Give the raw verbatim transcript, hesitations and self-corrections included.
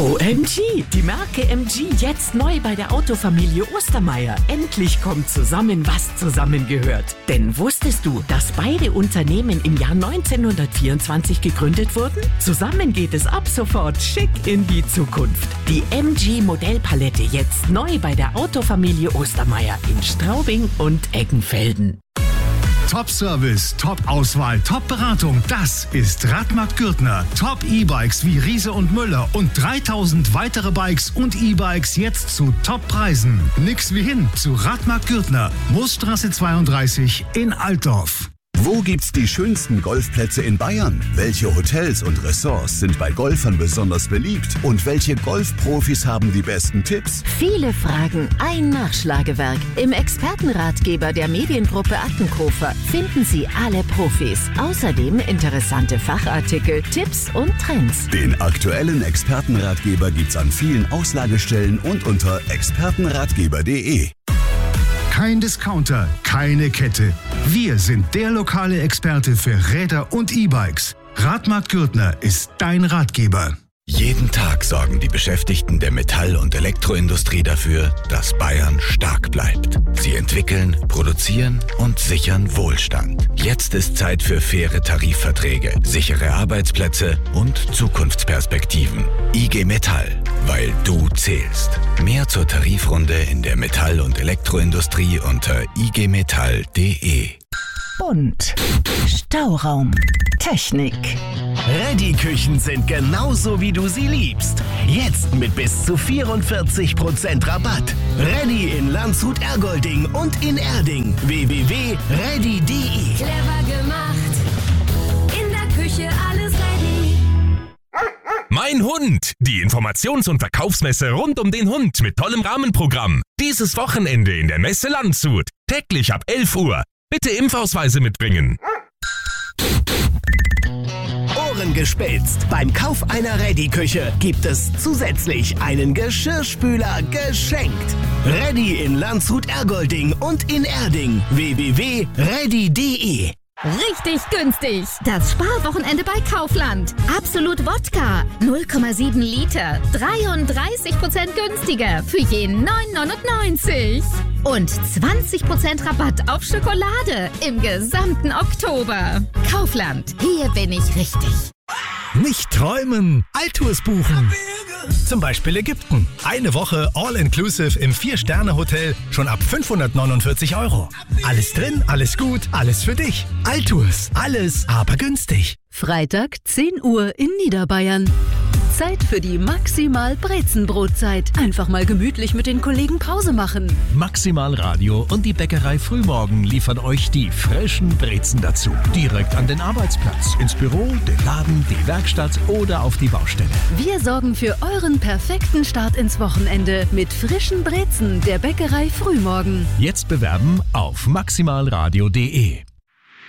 O M G, die Marke M G jetzt neu bei der Autofamilie Ostermeier. Endlich kommt zusammen, was zusammengehört. Denn wusstest du, dass beide Unternehmen im Jahr neunzehnhundertvierundzwanzig gegründet wurden? Zusammen geht es ab sofort schick in die Zukunft. Die M G Modellpalette jetzt neu bei der Autofamilie Ostermeier in Straubing und Eggenfelden. Top-Service, Top-Auswahl, Top-Beratung, das ist Radmarkt Gürtner. Top-E-Bikes wie Riese und Müller und dreitausend weitere Bikes und E-Bikes jetzt zu Top-Preisen. Nix wie hin zu Radmarkt Gürtner, Moosstraße zweiunddreißig in Altdorf. Wo gibt's die schönsten Golfplätze in Bayern? Welche Hotels und Ressorts sind bei Golfern besonders beliebt? Und welche Golfprofis haben die besten Tipps? Viele Fragen, ein Nachschlagewerk. Im Expertenratgeber der Mediengruppe Attenkofer finden Sie alle Profis. Außerdem interessante Fachartikel, Tipps und Trends. Den aktuellen Expertenratgeber gibt's an vielen Auslagestellen und unter expertenratgeber punkt de. Kein Discounter, keine Kette. Wir sind der lokale Experte für Räder und E-Bikes. Radmarkt Gürtner ist dein Ratgeber. Jeden Tag sorgen die Beschäftigten der Metall- und Elektroindustrie dafür, dass Bayern stark bleibt. Sie entwickeln, produzieren und sichern Wohlstand. Jetzt ist Zeit für faire Tarifverträge, sichere Arbeitsplätze und Zukunftsperspektiven. I G Metall, weil du zählst. Mehr zur Tarifrunde in der Metall- und Elektroindustrie unter i g metall punkt de. Bunt. Stauraum. Technik. Ready-Küchen sind genauso, wie du sie liebst. Jetzt mit bis zu vierundvierzig Prozent Rabatt. Ready in Landshut-Ergolding und in Erding. w w w punkt ready punkt de. Clever gemacht. In der Küche alles ready. Mein Hund. Die Informations- und Verkaufsmesse rund um den Hund mit tollem Rahmenprogramm. Dieses Wochenende in der Messe Landshut. Täglich ab elf Uhr. Bitte Impfausweise mitbringen. Ohren gespitzt. Beim Kauf einer Ready-Küche gibt es zusätzlich einen Geschirrspüler geschenkt. Ready in Landshut-Ergolding und in Erding. w w w punkt ready punkt de. Richtig günstig. Das Sparwochenende bei Kaufland. Absolut Wodka. null Komma sieben Liter. dreiunddreißig Prozent günstiger für je neun neunundneunzig. Und zwanzig Prozent Rabatt auf Schokolade im gesamten Oktober. Kaufland. Hier bin ich richtig. Nicht träumen, Altours buchen. Zum Beispiel Ägypten. Eine Woche All-Inclusive im Vier-Sterne-Hotel schon ab fünfhundertneunundvierzig Euro. Alles drin, alles gut, alles für dich. Altours, alles aber günstig. Freitag, zehn Uhr in Niederbayern. Zeit für die Maximal Brezenbrotzeit. Einfach mal gemütlich mit den Kollegen Pause machen. Maximal Radio und die Bäckerei Frühmorgen liefern euch die frischen Brezen dazu. Direkt an den Arbeitsplatz, ins Büro, den Laden, die Werkstatt oder auf die Baustelle. Wir sorgen für euren perfekten Start ins Wochenende mit frischen Brezen der Bäckerei Frühmorgen. Jetzt bewerben auf maximalradio punkt de.